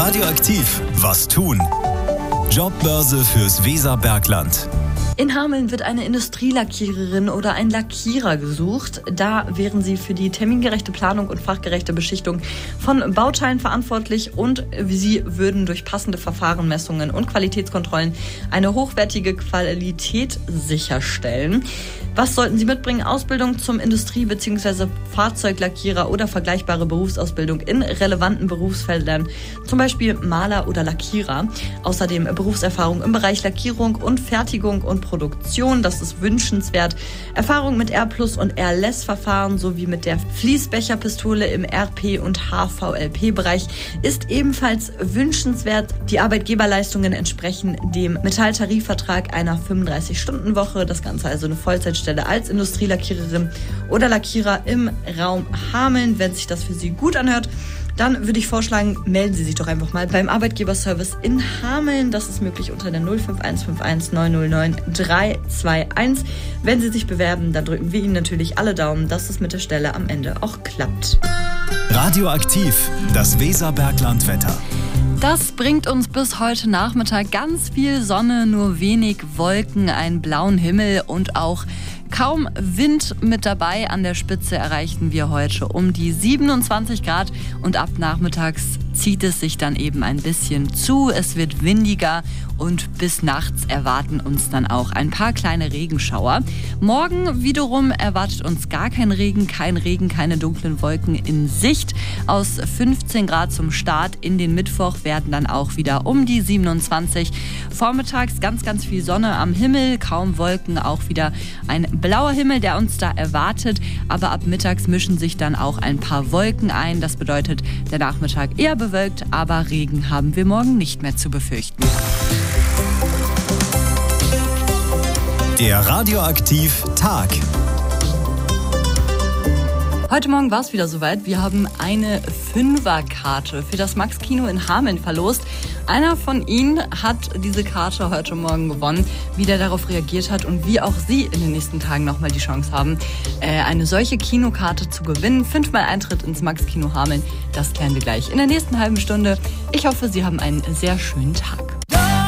Radioaktiv. Was tun? Jobbörse fürs Weserbergland. In Hameln wird eine Industrielackiererin oder ein Lackierer gesucht. Da wären sie für die termingerechte Planung und fachgerechte Beschichtung von Bauteilen verantwortlich und sie würden durch passende Verfahren, Messungen und Qualitätskontrollen eine hochwertige Qualität sicherstellen. Was sollten Sie mitbringen? Ausbildung zum Industrie- bzw. Fahrzeuglackierer oder vergleichbare Berufsausbildung in relevanten Berufsfeldern, zum Beispiel Maler oder Lackierer. Außerdem Berufserfahrung im Bereich Lackierung und Fertigung und Produktion, das ist wünschenswert. Erfahrung mit R+ und R-Less-Verfahren sowie mit der Fließbecherpistole im RP- und HVLP-Bereich ist ebenfalls wünschenswert. Die Arbeitgeberleistungen entsprechen dem Metalltarifvertrag einer 35-Stunden-Woche. Das Ganze also eine Vollzeitstelle als Industrielackiererin oder Lackierer im Raum Hameln. Wenn sich das für Sie gut anhört, dann würde ich vorschlagen, melden Sie sich doch einfach mal beim Arbeitgeberservice in Hameln. Das ist möglich unter der 05151 909 321. Wenn Sie sich bewerben, dann drücken wir Ihnen natürlich alle Daumen, dass es mit der Stelle am Ende auch klappt. Radioaktiv. Das Weserberglandwetter. Das bringt uns bis heute Nachmittag ganz viel Sonne, nur wenig Wolken, einen blauen Himmel und auch kaum Wind mit dabei. An der Spitze erreichen wir heute um die 27 Grad und ab nachmittags zieht es sich dann eben ein bisschen zu. Es wird windiger und bis nachts erwarten uns dann auch ein paar kleine Regenschauer. Morgen wiederum erwartet uns gar kein Regen, keine dunklen Wolken in Sicht. Aus 15 Grad zum Start in den Mittwoch werden dann auch wieder um die 27. Vormittags ganz viel Sonne am Himmel, kaum Wolken, auch wieder ein blauer Himmel, der uns da erwartet. Aber ab mittags mischen sich dann auch ein paar Wolken ein. Das bedeutet, der Nachmittag eher bewölkt, aber Regen haben wir morgen nicht mehr zu befürchten. Der Radioaktiv-Tag. Heute Morgen war es wieder soweit. Wir haben eine 5er-Karte für das Max-Kino in Hameln verlost. Einer von Ihnen hat diese Karte heute Morgen gewonnen. Wie der darauf reagiert hat und wie auch Sie in den nächsten Tagen nochmal die Chance haben, eine solche Kinokarte zu gewinnen. 5-mal Eintritt ins Max-Kino Hameln. Das klären wir gleich in der nächsten halben Stunde. Ich hoffe, Sie haben einen sehr schönen Tag.